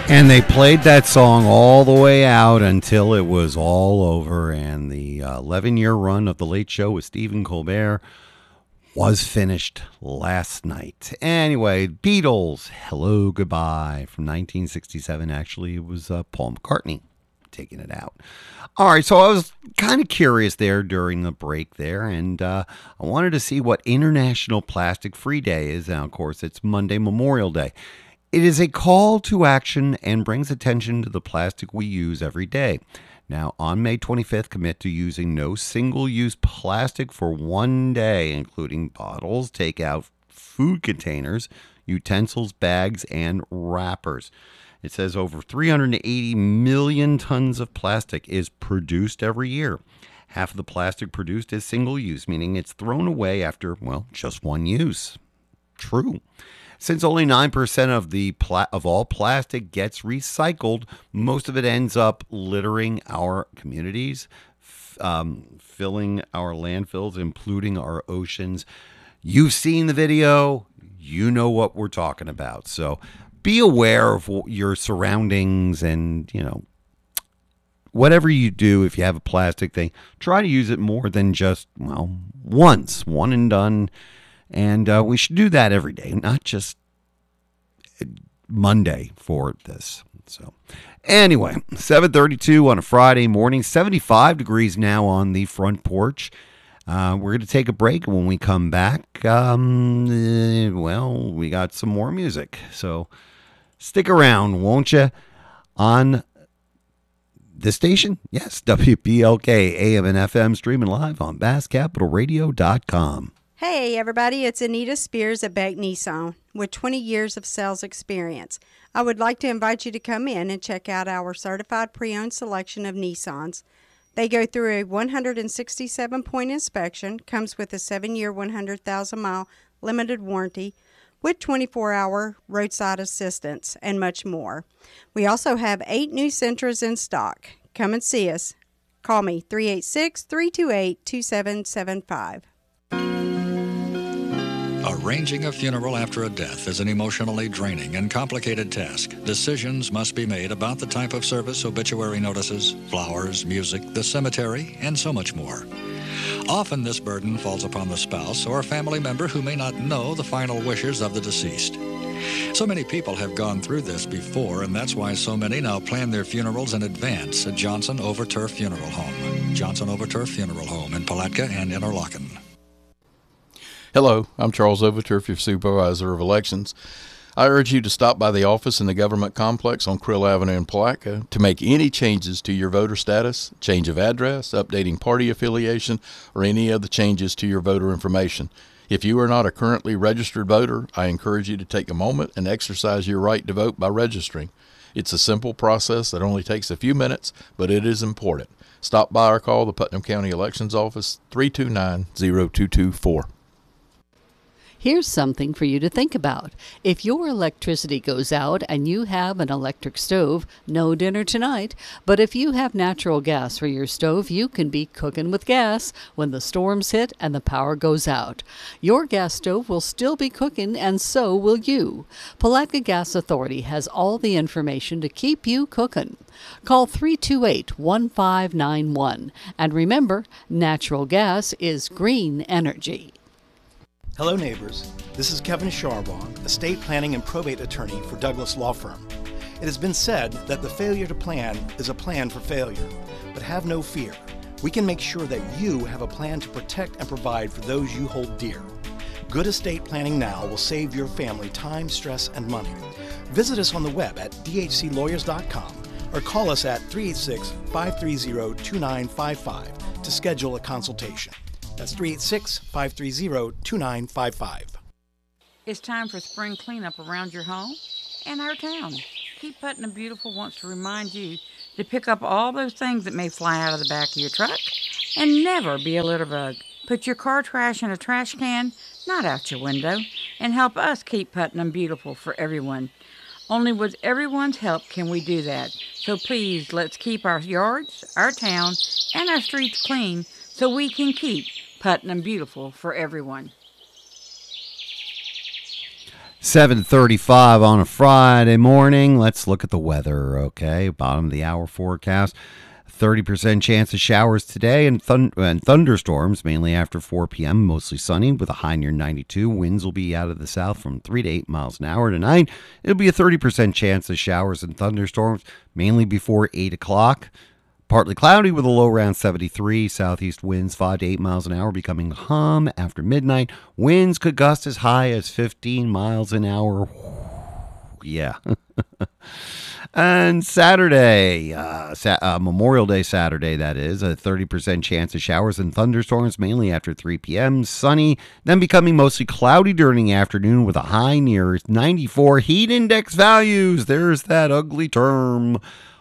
And they played that song all the way out until it was all over. And the 11-year run of The Late Show with Stephen Colbert was finished last night. Anyway, Beatles, Hello, Goodbye from 1967. Actually, it was Paul McCartney taking it out. All right, so I was kind of curious there during the break there, and I wanted to see what International Plastic Free Day is. Now, of course, it's Monday, Memorial Day. It is a call to action and brings attention to the plastic we use every day. Now, on May 25th, commit to using no single-use plastic for one day, including bottles, takeout, food containers, utensils, bags, and wrappers. It says over 380 million tons of plastic is produced every year. Half of the plastic produced is single-use, meaning it's thrown away after, well, just one use. True. Since only 9% of all plastic gets recycled, most of it ends up littering our communities, filling our landfills, including our oceans. You've seen the video. You know what we're talking about. So be aware of your surroundings and, whatever you do, if you have a plastic thing, try to use it more than just, once, one and done. And we should do that every day, not just Monday for this. So anyway, 7:32 on a Friday morning, 75 degrees now on the front porch. We're going to take a break, and when we come back, we got some more music. So stick around, won't you? On this station? Yes, WPLK, AM and FM, streaming live on BassCapitalRadio.com. Hey everybody, it's Anita Spears at Beck Nissan with 20 years of sales experience. I would like to invite you to come in and check out our certified pre-owned selection of Nissans. They go through a 167-point inspection, comes with a 7-year, 100,000-mile limited warranty with 24-hour roadside assistance and much more. We also have 8 new Sentras in stock. Come and see us. Call me 386-328-2775. Arranging a funeral after a death is an emotionally draining and complicated task. Decisions must be made about the type of service, obituary notices, flowers, music, the cemetery, and so much more. Often this burden falls upon the spouse or family member who may not know the final wishes of the deceased. So many people have gone through this before, and that's why so many now plan their funerals in advance at Johnson Overturf Funeral Home. Johnson Overturf Funeral Home in Palatka and Interlaken. Hello, I'm Charles Overturf, your Supervisor of Elections. I urge you to stop by the office in the Government Complex on Krill Avenue in Palatka to make any changes to your voter status, change of address, updating party affiliation, or any other changes to your voter information. If you are not a currently registered voter, I encourage you to take a moment and exercise your right to vote by registering. It's a simple process that only takes a few minutes, but it is important. Stop by or call the Putnam County Elections Office, 329-0224. Here's something for you to think about. If your electricity goes out and you have an electric stove, no dinner tonight. But if you have natural gas for your stove, you can be cooking with gas when the storms hit and the power goes out. Your gas stove will still be cooking, and so will you. Palatka Gas Authority has all the information to keep you cooking. Call 328-1591. And remember, natural gas is green energy. Hello neighbors, this is Kevin Charbon, estate planning and probate attorney for Douglas Law Firm. It has been said that the failure to plan is a plan for failure, but have no fear. We can make sure that you have a plan to protect and provide for those you hold dear. Good estate planning now will save your family time, stress, and money. Visit us on the web at dhclawyers.com or call us at 386-530-2955 to schedule a consultation. That's 386-530-2955. It's time for spring cleanup around your home and our town. Keep Putnam Beautiful wants to remind you to pick up all those things that may fly out of the back of your truck and never be a litter bug. Put your car trash in a trash can, not out your window, and help us keep Putnam beautiful for everyone. Only with everyone's help can we do that. So please, let's keep our yards, our town, and our streets clean so we can keep Putnam beautiful for everyone. 7:35 on a Friday morning. Let's look at the weather, okay? Bottom of the hour forecast. 30% chance of showers today and thunderstorms, mainly after 4 p.m., mostly sunny with a high near 92. Winds will be out of the south from 3 to 8 miles an hour tonight. It'll be a 30% chance of showers and thunderstorms, mainly before 8 o'clock. Partly cloudy with a low around 73. Southeast winds 5 to 8 miles an hour, becoming calm after midnight. Winds could gust as high as 15 miles an hour. Yeah. And Saturday, Memorial Day Saturday, that is, a 30% chance of showers and thunderstorms, mainly after 3 p.m. Sunny, then becoming mostly cloudy during the afternoon with a high near 94. Heat index values, there's that ugly term.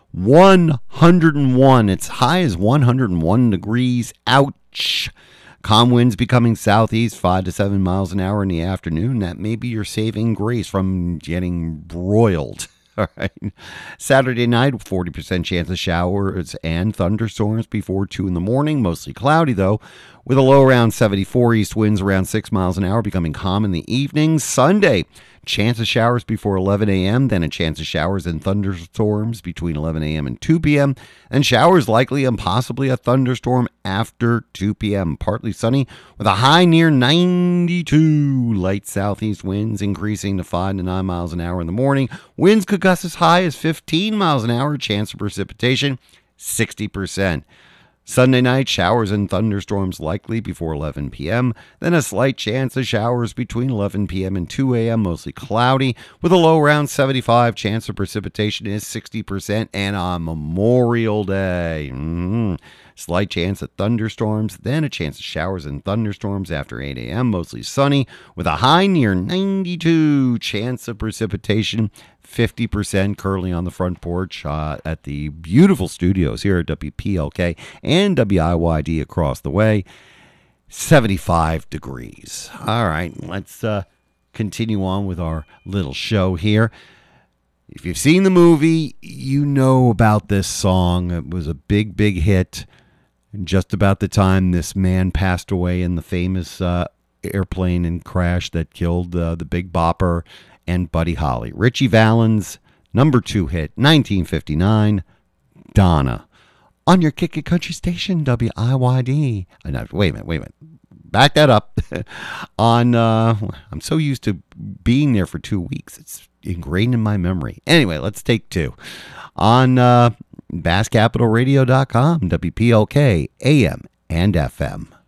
101. It's high as 101 degrees. Ouch. Calm winds becoming southeast 5 to 7 miles an hour in the afternoon. That may be your saving grace from getting broiled. All right. Saturday night, 40% chance of showers and thunderstorms before 2 in the morning. Mostly cloudy, though, with a low around 74. East winds around 6 miles an hour, becoming calm in the evening. Sunday, chance of showers before 11 a.m., then a chance of showers and thunderstorms between 11 a.m. and 2 p.m., and showers likely and possibly a thunderstorm after 2 p.m. Partly sunny with a high near 92. Light southeast winds increasing to 5 to 9 miles an hour in the morning. Winds could gust as high as 15 miles an hour. Chance of precipitation, 60%. Sunday night, showers and thunderstorms likely before 11 p.m., then a slight chance of showers between 11 p.m. and 2 a.m., mostly cloudy, with a low around 75. Chance of precipitation is 60%, and on Memorial Day, slight chance of thunderstorms, then a chance of showers and thunderstorms after 8 a.m., mostly sunny, with a high near 92. Chance of precipitation, 50%. Currently on the front porch at the beautiful studios here at WPLK and WIYD across the way. 75 degrees. All right, let's continue on with our little show here. If you've seen the movie, you know about this song. It was a big, big hit. And just about the time this man passed away in the famous airplane and crash that killed the Big Bopper and Buddy Holly. Ritchie Valens' number 2 hit, 1959, Donna. On your Kick It Country station, WIYD. Wait a minute. Back that up. I'm so used to being there for 2 weeks. It's ingrained in my memory. Anyway, let's take 2. On BassCapitalRadio.com, WPLK, AM and FM.